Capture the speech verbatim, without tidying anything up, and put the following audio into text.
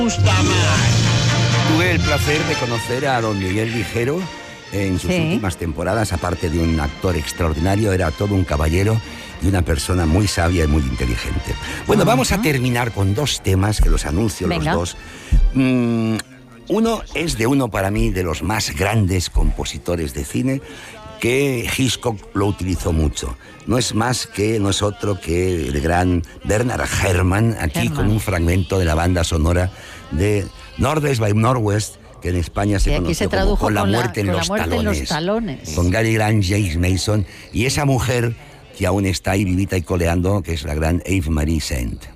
gusta más. Tuve el placer de conocer a don Miguel Ligero en sus Sí. últimas temporadas. Aparte de un actor extraordinario, era todo un caballero y una persona muy sabia y muy inteligente. Bueno, Ajá. vamos a terminar con dos temas que los anuncio Venga. los dos. Mm, uno es de uno para mí de los más grandes compositores de cine, que Hitchcock lo utilizó mucho. No es más que, no es otro que el gran Bernard Herrmann, aquí Herrmann. con un fragmento de la banda sonora de Northwest by Northwest, que en España se Que aquí conoció se como tradujo Con la con la- muerte, en, con la los muerte en talones, los talones. con Gary Grant, James Mason y esa mujer que aún está ahí vivita y coleando, que es la gran Eve Marie Saint.